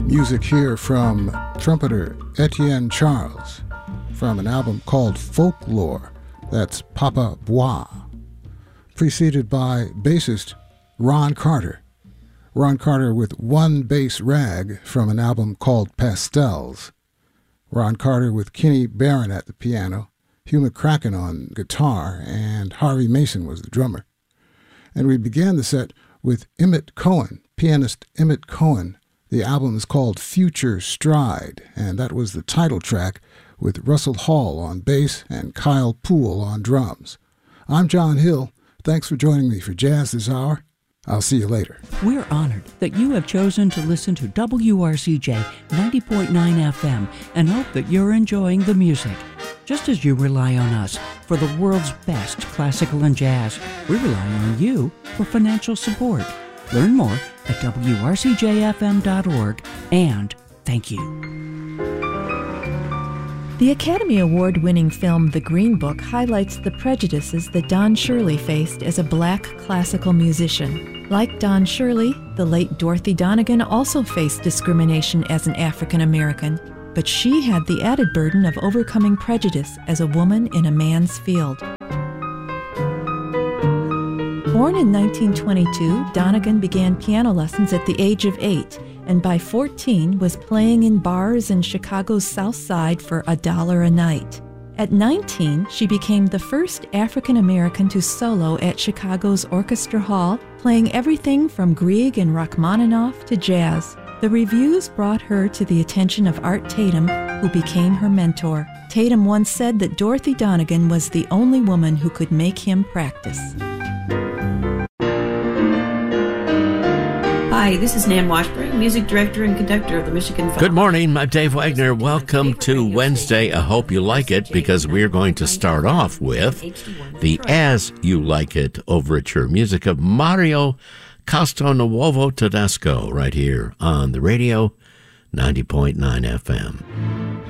Music here from trumpeter Etienne Charles from an album called Folklore, that's Papa Bois, preceded by bassist Ron Carter. Ron Carter with One Bass Rag from an album called Pastels. Ron Carter with Kenny Barron at the piano, Hugh McCracken on guitar, and Harvey Mason was the drummer. And we began the set with Emmett Cohen, pianist Emmett Cohen. The album is called Future Stride, and that was the title track with Russell Hall on bass and Kyle Poole on drums. I'm John Hill. Thanks for joining me for Jazz this hour. I'll see you later. We're honored that you have chosen to listen to WRCJ 90.9 FM and hope that you're enjoying the music. Just as you rely on us for the world's best classical and jazz, we rely on you for financial support. Learn more at wrcjfm.org, and thank you. The Academy Award-winning film The Green Book highlights the prejudices that Don Shirley faced as a black classical musician. Like Don Shirley, the late Dorothy Donegan also faced discrimination as an African American, but she had the added burden of overcoming prejudice as a woman in a man's field. Born in 1922, Donegan began piano lessons at the age of 8, and by 14 was playing in bars in Chicago's South Side for $1 a night. At 19, she became the first African American to solo at Chicago's Orchestra Hall, playing everything from Grieg and Rachmaninoff to jazz. The reviews brought her to the attention of Art Tatum, who became her mentor. Tatum once said that Dorothy Donegan was the only woman who could make him practice. Hi, this is Nan Washburn, music director and conductor of the Michigan Philharmonic. Good morning, I'm Dave Wagner. Welcome to Wednesday. I hope you like it, because we're going to start off with the As You Like It overture, music of Mario Castelnuovo Tedesco, right here on the radio, 90.9 FM.